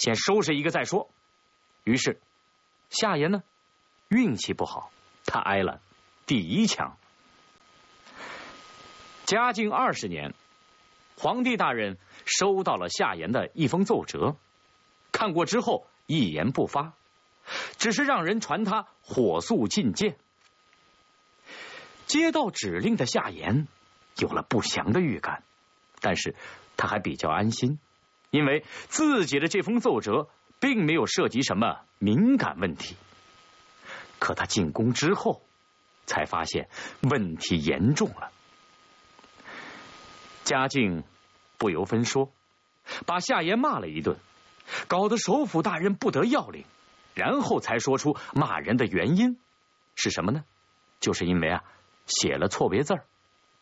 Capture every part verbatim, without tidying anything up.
先收拾一个再说。于是夏言呢，运气不好，他挨了第一枪。嘉靖二十年，皇帝大人收到了夏言的一封奏折，看过之后一言不发，只是让人传他火速觐见。接到指令的夏言有了不祥的预感，但是他还比较安心，因为自己的这封奏折并没有涉及什么敏感问题。可他进宫之后才发现问题严重了。嘉靖不由分说，把夏言骂了一顿，搞得首辅大人不得要领，然后才说出骂人的原因是什么呢？就是因为啊写了错别字儿。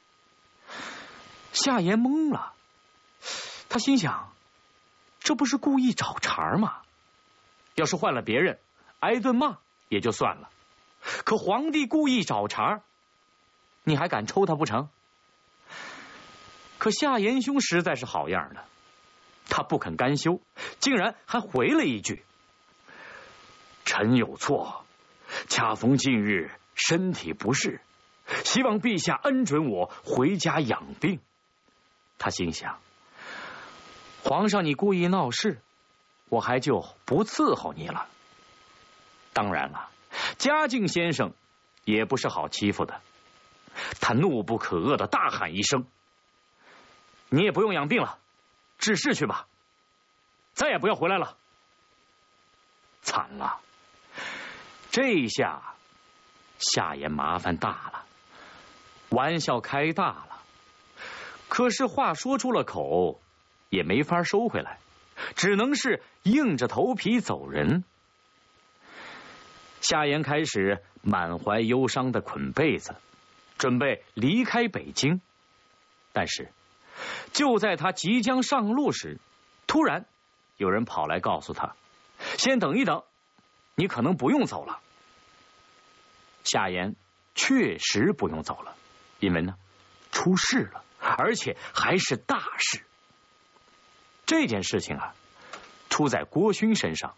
夏言懵了，他心想，这不是故意找茬吗？要是换了别人，挨顿骂也就算了，可皇帝故意找茬，你还敢抽他不成？可夏言兄实在是好样的，他不肯甘休，竟然还回了一句：臣有错，恰逢近日身体不适，希望陛下恩准我回家养病。他心想，皇上你故意闹事，我还就不伺候你了。当然了，嘉靖先生也不是好欺负的，他怒不可遏的大喊一声：你也不用养病了，治事去吧，再也不要回来了。惨了，这一下夏言麻烦大了，玩笑开大了，可是话说出了口也没法收回来，只能是硬着头皮走人。夏言开始满怀忧伤的捆被子，准备离开北京。但是就在他即将上路时，突然有人跑来告诉他，先等一等，你可能不用走了。夏言确实不用走了，因为呢出事了，而且还是大事。这件事情啊出在郭勋身上。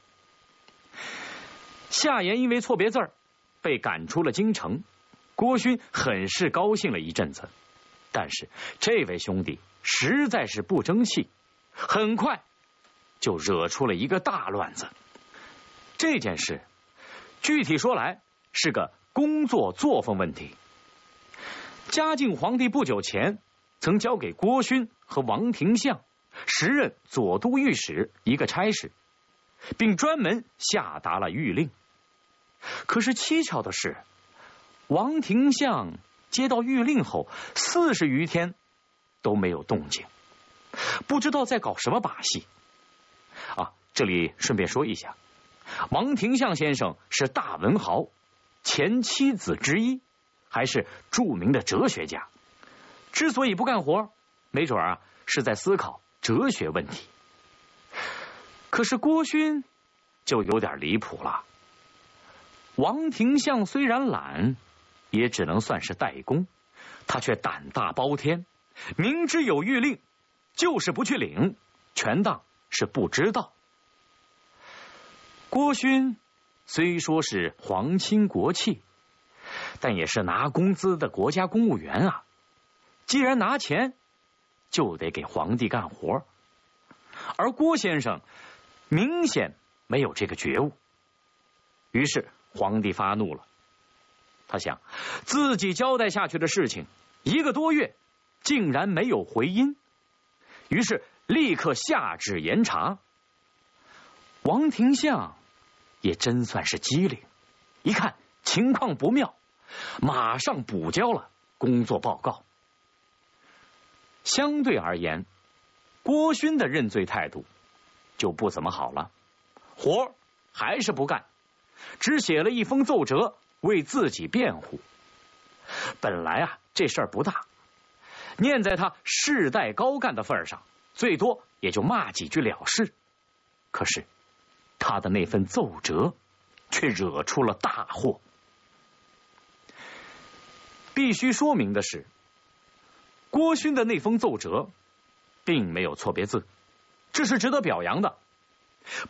夏言因为错别字儿被赶出了京城，郭勋很是高兴了一阵子，但是这位兄弟实在是不争气，很快就惹出了一个大乱子。这件事具体说来是个工作作风问题。嘉靖皇帝不久前曾交给郭勋和王廷相时任左都御史一个差事，并专门下达了谕令。可是蹊跷的是，王廷相接到谕令后四十余天都没有动静，不知道在搞什么把戏啊！这里顺便说一下，王廷相先生是大文豪，前七子之一，还是著名的哲学家。之所以不干活，没准啊是在思考哲学问题。可是郭勋就有点离谱了。王廷相虽然懒，也只能算是代工，他却胆大包天，明知有谕令就是不去领，全当是不知道。郭勋虽说是皇亲国戚，但也是拿工资的国家公务员啊，既然拿钱就得给皇帝干活，而郭先生明显没有这个觉悟。于是皇帝发怒了，他想自己交代下去的事情一个多月竟然没有回音，于是立刻下旨严查。王廷相也真算是机灵，一看情况不妙，马上补交了工作报告。相对而言，郭勋的认罪态度就不怎么好了，活还是不干，只写了一封奏折为自己辩护。本来啊这事儿不大，念在他世代高干的份上，最多也就骂几句了事。可是他的那份奏折却惹出了大祸。必须说明的是，郭勋的那封奏折并没有错别字，这是值得表扬的。